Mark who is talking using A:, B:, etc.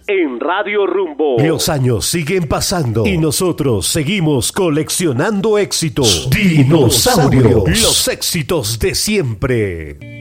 A: en Radio Rumbo.
B: Los años siguen pasando y nosotros seguimos coleccionando éxitos. Dinosaurios, los éxitos de siempre.